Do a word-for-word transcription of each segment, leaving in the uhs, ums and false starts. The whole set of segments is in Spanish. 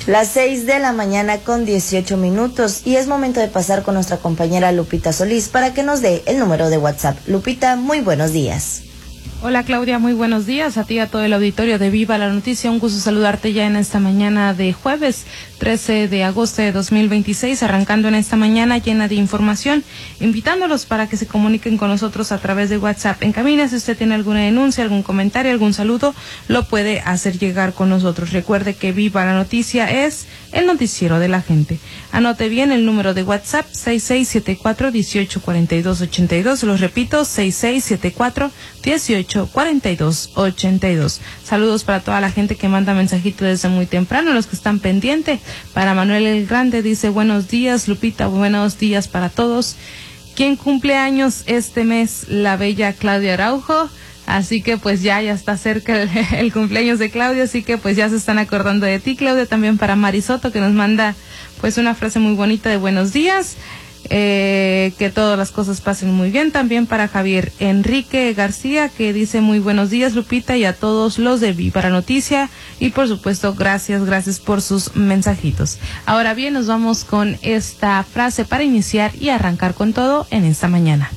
Las seis de la mañana con dieciocho minutos y es momento de pasar con nuestra compañera Lupita Solís para que nos dé el número de WhatsApp. Lupita, muy buenos días. Hola Claudia, muy buenos días a ti y a todo el auditorio de Viva la Noticia. Un gusto saludarte ya en esta mañana de jueves trece de agosto de dos mil veintiséis, arrancando en esta mañana llena de información, invitándolos para que se comuniquen con nosotros a través de WhatsApp. En cabina, si usted tiene alguna denuncia, algún comentario, algún saludo, lo puede hacer llegar con nosotros. Recuerde que Viva la Noticia es el noticiero de la gente. Anote bien el número de WhatsApp seis seis siete cuatro, uno ocho cuatro dos, ocho dos. Los repito, seis seis siete cuatro, uno ocho cuatro dos, ocho dos. Saludos para toda la gente que manda mensajito desde muy temprano, los que están pendientes. Para Manuel el Grande dice buenos días, Lupita, buenos días para todos. ¿Quién cumple años este mes? La bella Claudia Araujo. Así que pues ya, ya está cerca el, el cumpleaños de Claudia, así que pues ya se están acordando de ti, Claudia. También para Marisoto, que nos manda pues una frase muy bonita de buenos días, eh, que todas las cosas pasen muy bien. También para Javier Enrique García, que dice muy buenos días, Lupita, y a todos los de Viva la Noticia, y por supuesto gracias, gracias por sus mensajitos. Ahora bien, nos vamos con esta frase para iniciar y arrancar con todo en esta mañana.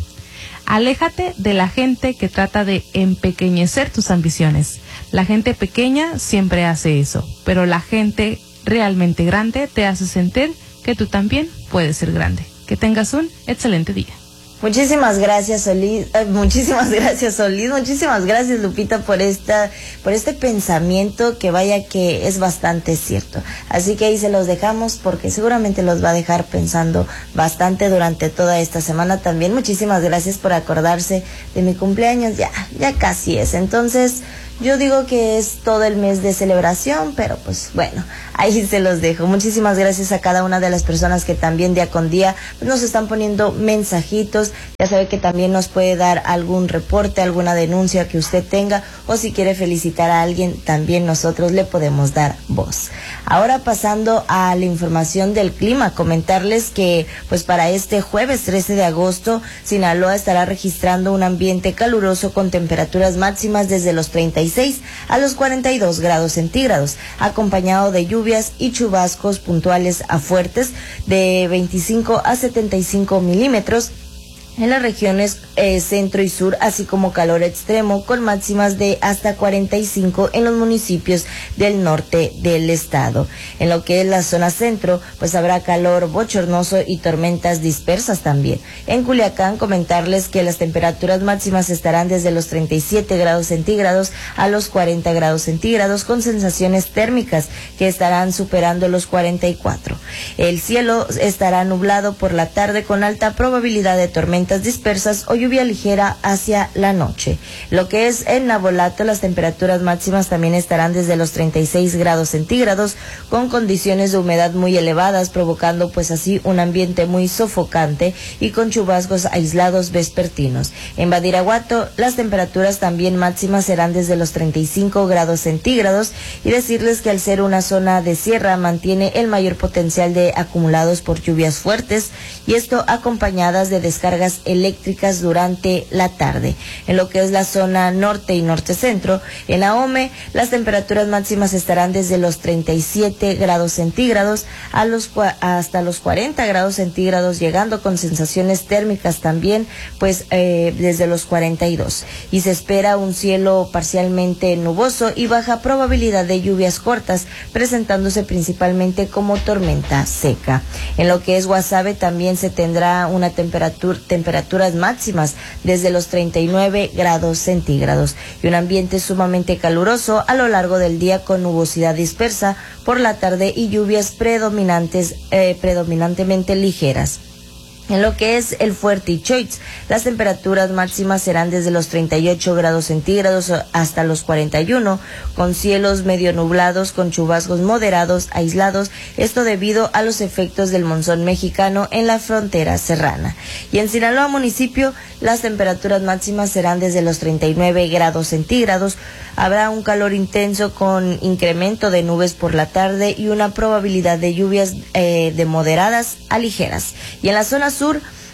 Aléjate de la gente que trata de empequeñecer tus ambiciones. La gente pequeña siempre hace eso, pero la gente realmente grande te hace sentir que tú también puedes ser grande. Que tengas un excelente día. Muchísimas gracias, Solís, eh, muchísimas gracias, Solís, muchísimas gracias, Lupita, por esta, por este pensamiento que vaya que es bastante cierto. Así que ahí se los dejamos porque seguramente los va a dejar pensando bastante durante toda esta semana también. Muchísimas gracias por acordarse de mi cumpleaños, ya, ya casi es. Entonces, yo digo que es todo el mes de celebración, pero pues bueno, ahí se los dejo. Muchísimas gracias a cada una de las personas que también día con día pues, nos están poniendo mensajitos. Ya sabe que también nos puede dar algún reporte, alguna denuncia que usted tenga, o si quiere felicitar a alguien, también nosotros le podemos dar voz. Ahora pasando a la información del clima, comentarles que pues para este jueves trece de agosto, Sinaloa estará registrando un ambiente caluroso con temperaturas máximas desde los treinta y seis a los cuarenta y dos grados centígrados, acompañado de lluvias y chubascos puntuales a fuertes de veinticinco a setenta y cinco milímetros en las regiones eh, centro y sur, así como calor extremo con máximas de hasta cuarenta y cinco en los municipios del norte del estado. En lo que es la zona centro, pues habrá calor bochornoso y tormentas dispersas también. En Culiacán, comentarles que las temperaturas máximas estarán desde los treinta y siete grados centígrados a los cuarenta grados centígrados, con sensaciones térmicas que estarán superando los cuarenta y cuatro. El cielo estará nublado por la tarde con alta probabilidad de tormentas dispersas o lluvia ligera hacia la noche. Lo que es en Navolato, las temperaturas máximas también estarán desde los treinta y seis grados centígrados, con condiciones de humedad muy elevadas, provocando pues así un ambiente muy sofocante y con chubascos aislados vespertinos. En Badiraguato, las temperaturas también máximas serán desde los treinta y cinco grados centígrados, y decirles que al ser una zona de sierra mantiene el mayor potencial de acumulados por lluvias fuertes, y esto acompañadas de descargas eléctricas durante la tarde. En lo que es la zona norte y norte centro, en Ahome, las temperaturas máximas estarán desde los treinta y siete grados centígrados a los hasta los cuarenta grados centígrados, llegando con sensaciones térmicas también pues eh, desde los cuarenta y dos, y se espera un cielo parcialmente nuboso y baja probabilidad de lluvias cortas, presentándose principalmente como tormenta seca. En lo que es Guasave también se tendrá una temperatura temperaturas máximas desde los treinta y nueve grados centígrados y un ambiente sumamente caluroso a lo largo del día con nubosidad dispersa por la tarde y lluvias predominantes, eh, predominantemente ligeras. En lo que es el Fuerte y Choix, las temperaturas máximas serán desde los treinta y ocho grados centígrados hasta los cuarenta y uno, con cielos medio nublados con chubascos moderados aislados, esto debido a los efectos del monzón mexicano en la frontera serrana. Y en Sinaloa municipio, las temperaturas máximas serán desde los treinta y nueve grados centígrados, habrá un calor intenso con incremento de nubes por la tarde y una probabilidad de lluvias eh, de moderadas a ligeras. Y en la zona sur,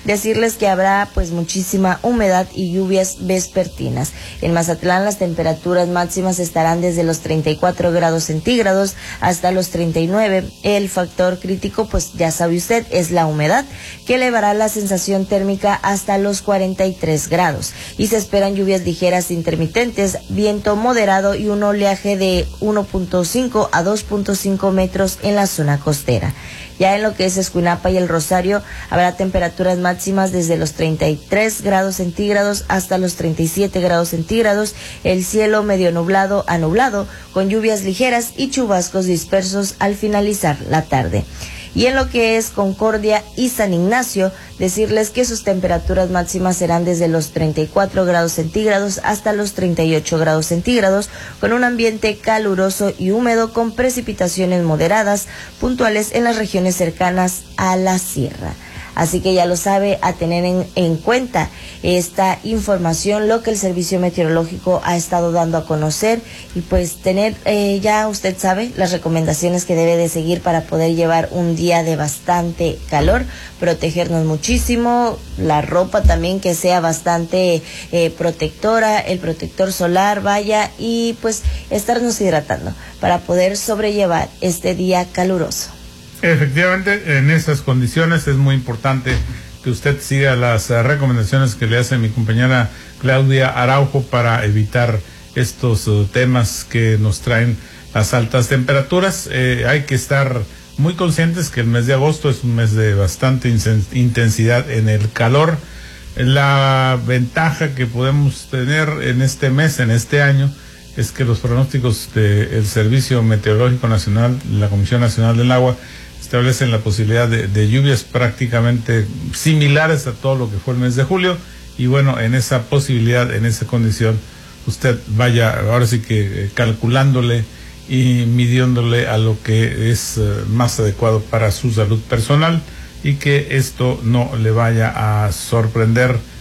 Decirles que habrá pues muchísima humedad y lluvias vespertinas. En Mazatlán las temperaturas máximas estarán desde los treinta y cuatro grados centígrados hasta los treinta y nueve. El factor crítico, pues ya sabe usted, es la humedad, que elevará la sensación térmica hasta los cuarenta y tres grados. Y se esperan lluvias ligeras intermitentes, viento moderado y un oleaje de uno punto cinco a dos punto cinco metros en la zona costera. Ya en lo que es Escuinapa y El Rosario habrá temperaturas máximas desde los treinta y tres grados centígrados hasta los treinta y siete grados centígrados, el cielo medio nublado a nublado, con lluvias ligeras y chubascos dispersos al finalizar la tarde. Y en lo que es Concordia y San Ignacio, decirles que sus temperaturas máximas serán desde los treinta y cuatro grados centígrados hasta los treinta y ocho grados centígrados, con un ambiente caluroso y húmedo con precipitaciones moderadas, puntuales en las regiones cercanas a la sierra. Así que ya lo sabe, a tener en, en cuenta esta información, lo que el Servicio Meteorológico ha estado dando a conocer, y pues tener, eh, ya usted sabe, las recomendaciones que debe de seguir para poder llevar un día de bastante calor, protegernos muchísimo, la ropa también que sea bastante eh, protectora, el protector solar, vaya, y pues estarnos hidratando para poder sobrellevar este día caluroso. Efectivamente, en esas condiciones es muy importante que usted siga las uh, recomendaciones que le hace mi compañera Claudia Araujo para evitar estos uh, temas que nos traen las altas temperaturas. Eh, hay que estar muy conscientes que el mes de agosto es un mes de bastante intensidad en el calor. La ventaja que podemos tener en este mes, en este año, es que los pronósticos del Servicio Meteorológico Nacional, la Comisión Nacional del Agua, establecen la posibilidad de, de lluvias prácticamente similares a todo lo que fue el mes de julio, y bueno, en esa posibilidad, en esa condición, usted vaya ahora sí que calculándole y midiéndole a lo que es uh, más adecuado para su salud personal, y que esto no le vaya a sorprender